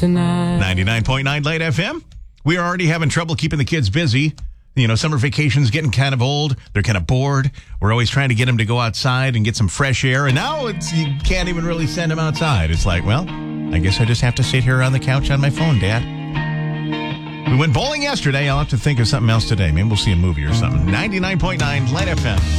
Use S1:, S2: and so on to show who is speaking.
S1: tonight.
S2: 99.9 Light FM. We are already having trouble keeping the kids busy. You know, summer vacation's getting kind of old. They're kind of bored. We're always trying to get them to go outside and get some fresh air. And now you can't even really send them outside. It's like, well, I guess I just have to sit here on the couch on my phone, Dad. We went bowling yesterday. I'll have to think of something else today. Maybe we'll see a movie or something. 99.9 Light FM.